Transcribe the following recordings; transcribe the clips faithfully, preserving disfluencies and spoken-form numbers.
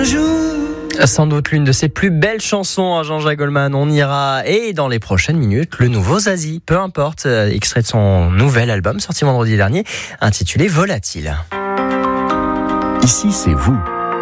un jour. Sans doute l'une de ses plus belles chansons à Jean-Jacques Goldman, On ira, et dans les prochaines minutes, le nouveau Zazie, peu importe, extrait de son nouvel album sorti vendredi dernier, intitulé Volatile. Ici, c'est vous.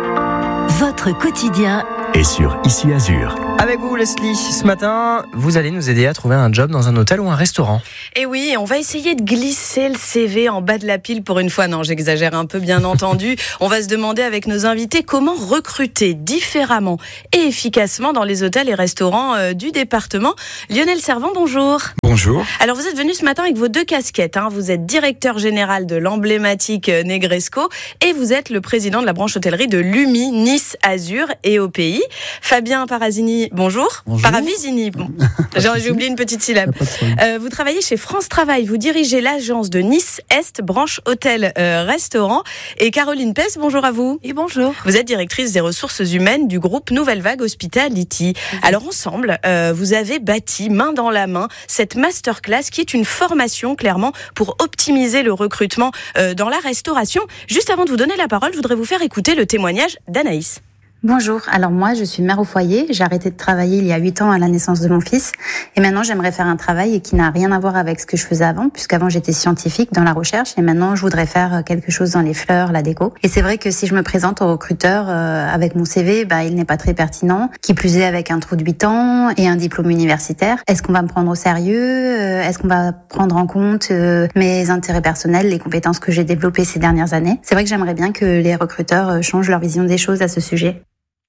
Votre quotidien Et sur Ici Azur. Avec vous Leslie, ce matin, vous allez nous aider à trouver un job dans un hôtel ou un restaurant. Et oui, on va essayer de glisser le C V en bas de la pile pour une fois. Non, j'exagère un peu, bien entendu. On va se demander avec nos invités comment recruter différemment et efficacement dans les hôtels et restaurants euh, du département. Lionel Servant, bonjour. Bonjour. Alors vous êtes venu ce matin avec vos deux casquettes. Hein. Vous êtes directeur général de l'emblématique Negresco et vous êtes le président de la branche hôtellerie de l'U M I Nice Azur et au pays. Fabien Parazini, bonjour. Bonjour. Paravisini, bon. J'ai, j'ai oublié une petite syllabe. Euh, vous travaillez chez France Travail, vous dirigez l'agence de Nice Est, branche hôtel euh, restaurant. Et Caroline Pes, bonjour à vous. Et bonjour. Vous êtes directrice des ressources humaines du groupe Nouvelle Vague Hospitality. Alors ensemble, euh, vous avez bâti main dans la main cette masterclass qui est une formation clairement pour optimiser le recrutement euh, dans la restauration. Juste avant de vous donner la parole, je voudrais vous faire écouter le témoignage d'Anaïs. Bonjour, alors moi je suis mère au foyer, j'ai arrêté de travailler il y a huit ans à la naissance de mon fils et maintenant j'aimerais faire un travail qui n'a rien à voir avec ce que je faisais avant puisqu'avant j'étais scientifique dans la recherche et maintenant je voudrais faire quelque chose dans les fleurs, la déco. Et c'est vrai que si je me présente au recruteur euh, avec mon C V, bah, il n'est pas très pertinent, qui plus est avec un trou de huit ans et un diplôme universitaire. Est-ce qu'on va me prendre au sérieux? Est-ce qu'on va prendre en compte euh, mes intérêts personnels, les compétences que j'ai développées ces dernières années? C'est vrai que j'aimerais bien que les recruteurs changent leur vision des choses à ce sujet.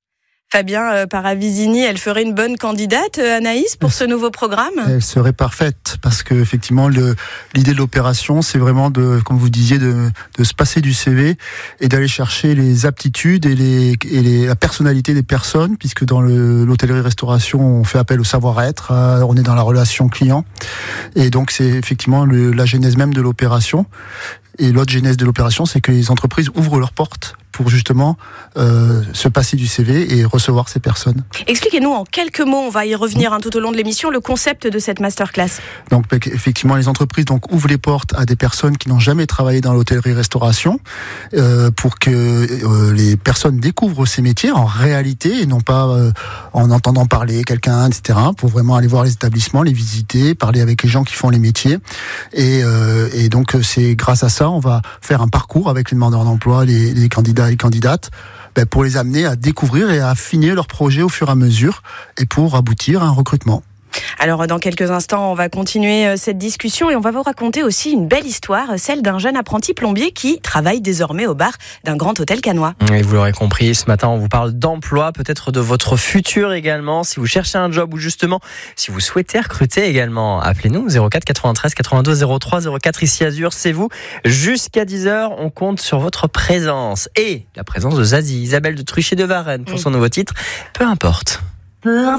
Fabien euh, Paravisini, elle ferait une bonne candidate, euh, Anaïs, pour ce nouveau programme? Elle serait parfaite parce que effectivement le, l'idée de l'opération, c'est vraiment de, comme vous disiez, de, de se passer du C V et d'aller chercher les aptitudes et, les, et les, la personnalité des personnes, puisque dans le, l'hôtellerie-restauration, on fait appel au savoir-être, euh, on est dans la relation client, et donc c'est effectivement le, la genèse même de l'opération. Et l'autre genèse de l'opération, c'est que les entreprises ouvrent leurs portes pour justement euh, se passer du C V et recevoir ces personnes. Expliquez-nous en quelques mots, on va y revenir hein, tout au long de l'émission, le concept de cette masterclass. Donc effectivement, les entreprises donc ouvrent les portes à des personnes qui n'ont jamais travaillé dans l'hôtellerie-restauration euh, pour que euh, les personnes découvrent ces métiers en réalité et non pas euh, en entendant parler quelqu'un, et cetera. Pour vraiment aller voir les établissements, les visiter, parler avec les gens qui font les métiers. Et, euh, et donc c'est grâce à ça, on va faire un parcours avec les demandeurs d'emploi, les, les candidats et candidates, ben pour les amener à découvrir et à affiner leur projet au fur et à mesure et pour aboutir à un recrutement. Alors dans quelques instants, on va continuer cette discussion et on va vous raconter aussi une belle histoire, celle d'un jeune apprenti plombier qui travaille désormais au bar d'un grand hôtel cannois. Et vous l'aurez compris, ce matin on vous parle d'emploi, peut-être de votre futur également, si vous cherchez un job ou justement si vous souhaitez recruter également. Appelez-nous zéro quatre quatre-vingt-treize quatre-vingt-deux zéro trois zéro quatre ici Azur, c'est vous. Jusqu'à dix heures, on compte sur votre présence et la présence de Zazie, Isabelle de Truchet de Varennes pour son nouveau titre, peu importe. Peu importe.